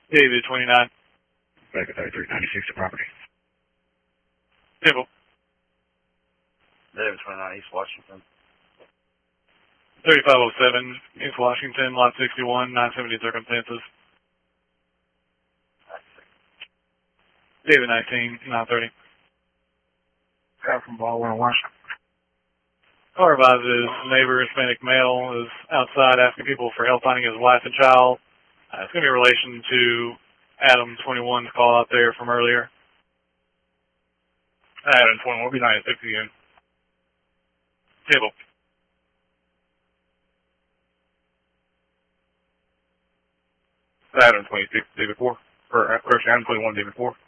David 29. Back at 3396 to property. Table. David 29, East Washington. 3507, East Washington, lot 61, 970 circumstances. David 19, 930. Guy from Baldwin, Washington. Caller advises neighbor Hispanic male is outside asking people for help finding his wife and child. It's going to be in relation to Adam 21's call out there from earlier. Adam 21 will be 96 again. Table. Adam 26, David 4. Or, Adam 21, David 4.